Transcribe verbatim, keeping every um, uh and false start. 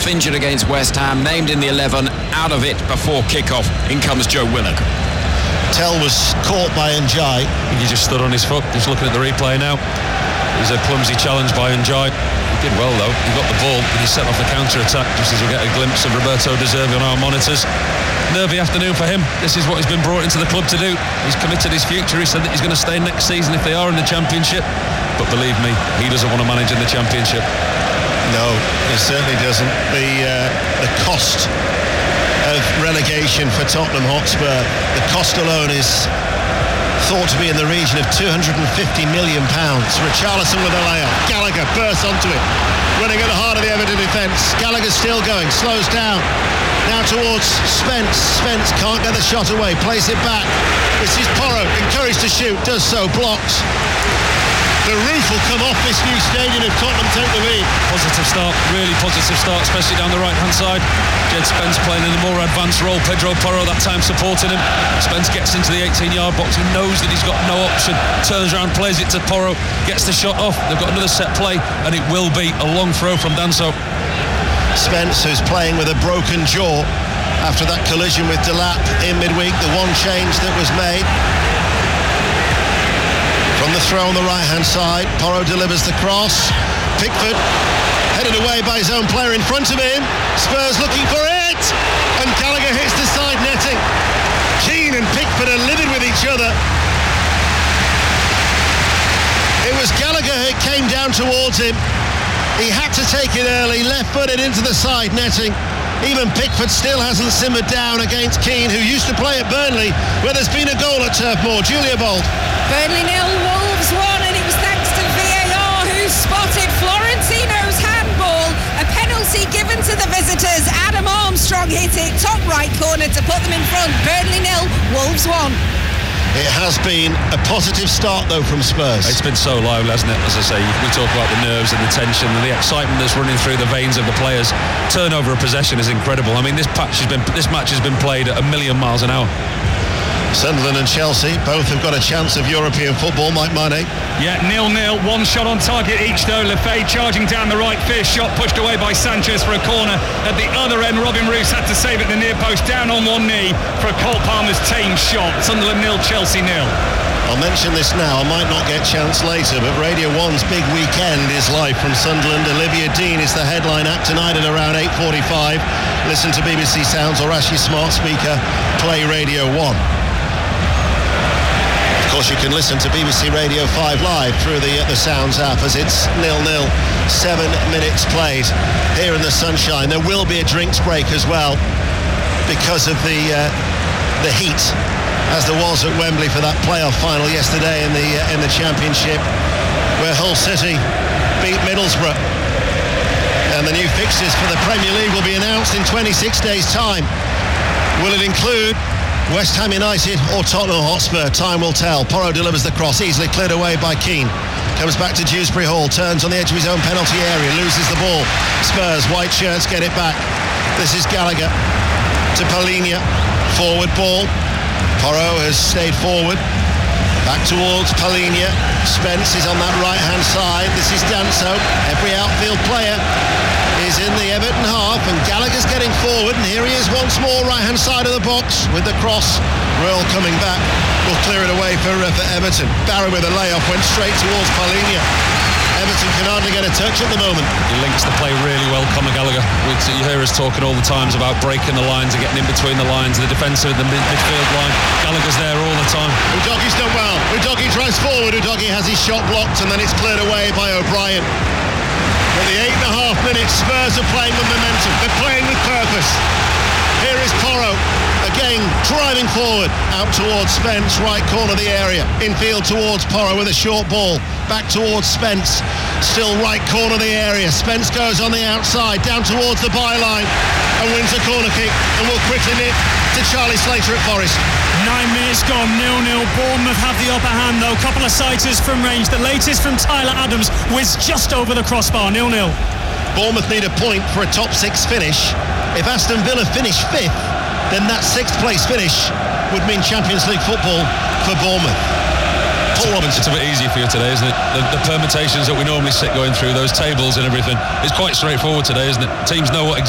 injured against West Ham, named in the eleven, out of it before kick-off. In comes Joe Willock. Tell was caught by Njai. He just stood on his foot. Just looking at the replay now. It was a clumsy challenge by Njai. He did well though. He got the ball and he set off the counter-attack just as we get a glimpse of Roberto De Zerbi on our monitors. Nervy afternoon for him. This is what he's been brought into the club to do. He's committed his future. He said that he's going to stay next season if they are in the Championship. But believe me, he doesn't want to manage in the Championship. No, he certainly doesn't. The uh, the cost of relegation for Tottenham Hotspur, the cost alone is thought to be in the region of two hundred fifty million pounds. Richarlison with a layoff. Gallagher bursts onto it, running at the heart of the Everton defence. Gallagher still going, slows down. Now towards Spence. Spence can't get the shot away, plays it back. This is Porro, encouraged to shoot, does so, blocks. The roof will come off this new stadium if Tottenham take the lead. Positive start, really positive start, especially down the right-hand side. Jed Spence playing in a more advanced role. Pedro Porro that time supporting him. Spence gets into the eighteen-yard box. He knows that he's got no option. Turns around, plays it to Porro, gets the shot off. They've got another set play, and it will be a long throw from Danso. Spence, who's playing with a broken jaw after that collision with Delap in midweek, the one change that was made. From the throw on the right-hand side, Porro delivers the cross. Pickford headed away by his own player in front of him. Spurs looking for it, and Gallagher hits the side netting. Keane and Pickford are livid with each other. It was Gallagher who came down towards him. He had to take it early, left-footed into the side netting. Even Pickford still hasn't simmered down against Keane, who used to play at Burnley, where there's been a goal at Turf Moor. Julia Bold. Burnley nil, Wolves one, and it was thanks to V A R who spotted Florentino's handball. A penalty given to the visitors. Adam Armstrong hit it, top right corner to put them in front. Burnley nil, Wolves one. It has been a positive start, though, from Spurs. It's been so lively, hasn't it? As I say, we talk about the nerves and the tension and the excitement that's running through the veins of the players. Turnover of possession is incredible. I mean, this patch has been, this match has been played at a million miles an hour. Sunderland and Chelsea both have got a chance of European football. Mike Mane. Yeah, nil-nil. One shot on target each, though. Lefebvre charging down the right. First shot pushed away by Sanchez for a corner. At the other end, Robin Roos had to save it in the near post, down on one knee for a Cole Palmer's tame shot. Sunderland nil, Chelsea nil. I'll mention this now. I might not get a chance later, but Radio one's big weekend is live from Sunderland. Olivia Dean is the headline act tonight at around eight forty-five. Listen to B B C Sounds or ask your smart speaker, play Radio one. Of course, you can listen to B B C Radio five live through the, the Sounds app as it's nil-nil, seven minutes played here in the sunshine. There will be a drinks break as well because of the uh, the heat, as there was at Wembley for that playoff final yesterday in the uh, in the Championship, where Hull City beat Middlesbrough. And the new fixtures for the Premier League will be announced in twenty-six days' time. Will it include West Ham United or Tottenham Hotspur? Time will tell. Porro delivers the cross, easily cleared away by Keane. Comes back to Dewsbury Hall, turns on the edge of his own penalty area, loses the ball. Spurs, white shirts, get it back. This is Gallagher to Palhinha. Forward ball. Porro has stayed forward. Back towards Palhinha. Spence is on that right-hand side. This is Danso. Every outfield player is in the Everton half, and Gallagher's getting forward, and here he is once more, right-hand side of the box with the cross. Royal coming back, will clear it away for, uh, for Everton. Barry with a layoff, went straight towards Palhinha. Everton can hardly get a touch at the moment. He links the play really well, Conor Gallagher. You hear us talking all the times about breaking the lines and getting in between the lines, the defensive and the mid- midfield line. Gallagher's there all the time. Udogie's done well. Udogie drives forward. Udogie has his shot blocked, and then it's cleared away by O'Brien. At the eight and a half minutes, Spurs are playing with momentum. They're playing with purpose. Here is Porro, again driving forward, out towards Spence, right corner of the area. Infield towards Porro with a short ball. Back towards Spence, still right corner of the area. Spence goes on the outside, down towards the byline, and wins a corner kick, and will quickly nip to Charlie Slater at Forest. Nine minutes gone, nil-nil. Bournemouth have the upper hand though. Couple of sighters from range. The latest from Tyler Adams whizzed just over the crossbar, nil-nil. Bournemouth need a point for a top six finish. If Aston Villa finish fifth, then that sixth place finish would mean Champions League football for Bournemouth. Paul Robinson. It's a bit easier for you today, isn't it? The, the permutations that we normally sit going through, those tables and everything, it's quite straightforward today, isn't it? Teams know what